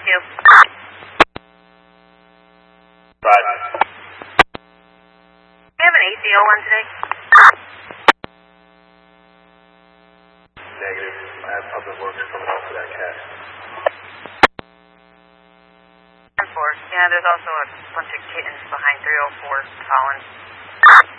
you. Roger. Do you have an ACO one today? Negative. I have public works coming out for that cast. 10-4. Yeah, there's also a bunch of kittens behind 304 Collins.